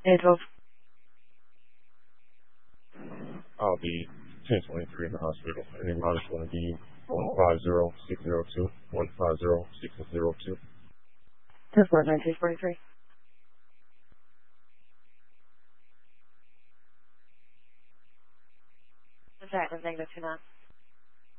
812. I'll be 1023 in the hospital, and then route is going to be 150602, 150602. 10-4-1943. That's right, that's negative 2 knots.